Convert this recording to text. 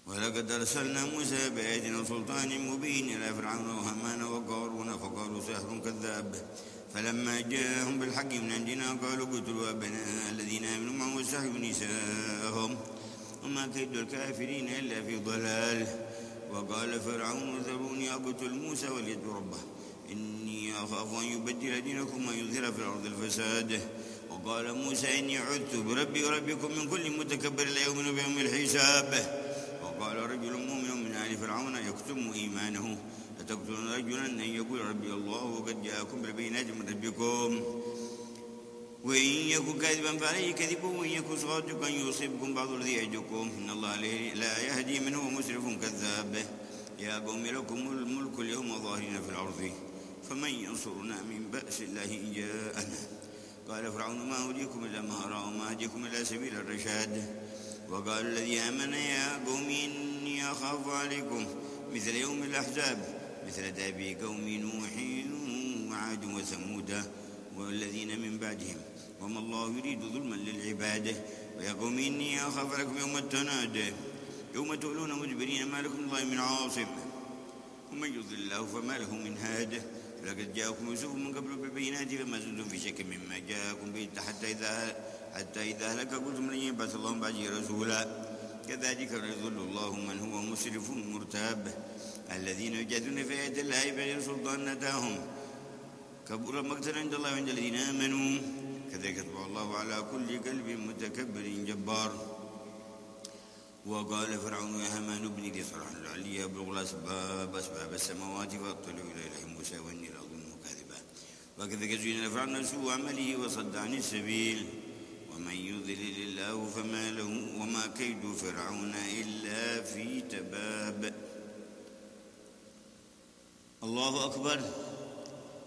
ولقد أرسلنا موسى بآياتنا وسلطان مبين إلى فرعون وهامان وقارون فقالوا ساحر كذاب فلما جاءهم بالحق من عندنا قالوا اقتلوا أبناء الذين آمنوا معه واستحيوا نساءهم وما كيد الكافرين إلا في ضلال. وقال فرعون ذروني أقتل موسى وليدعو ربه إني أخاف أن يبدل دينكم ويظهر في الأرض الفساد. وقال موسى إني عذت بربي وربكم من كل متكبر لا يؤمن بيوم الحساب. وقال رجل مؤمن من آل فرعون يكتم إيمانه أتقتلون رجلا أن يقول ربي الله وقد جاءكم بالبينات من ربكم وإن يكن كاذبا فعليه كذبه وإن يكن صادقا يصيبكم بعض الذي يعدكم إن الله لا يهدي من هو مسرف كذاب. يا قوم لكم الملك اليوم ظاهرين في الأرض فمن ينصرنا من بأس الله إن جاءنا. قال فرعون ما أريكم إلا ما أرى وما أهديكم إلا سبيل الرشاد. وقال الذي آمن يا قوم إني أخاف عليكم مثل يوم الأحزاب مثل داب قوم نوح وعاد وثمود والذين من بعدهم وما الله يريد ظلما للعباد. ويا قوم إني أخاف لكم يوم التناد يوم تولون مدبرين ما لكم الله من عاصم ومن يضل الله فما له من هاد. لقد جاءكم يوسف من قبل بالبينات فما زلتم في شك مما جاءكم به حتى إذا هلك قلتم لن يبعث الله من بعده رسولا كذلك يضل الله من هو مسرف مرتاب. الذين يجادلون في آيات الله بغير سلطان أتاهم كبر مقتا عند الله وعند الذين آمنوا كذلك يطبع الله على كل قلب متكبر جبار. وقال فرعون يا هامان ابن لي صرحا لعلي أبلغ أسباب السماوات فأطلع إلى إله موسى وإني لأظنه كاذبا. وكذلك زين لفرعون سوء عمله وصد عن السبيل ومن يضلل الله فما له وما كيد فرعون إلا في تباب. الله أكبر.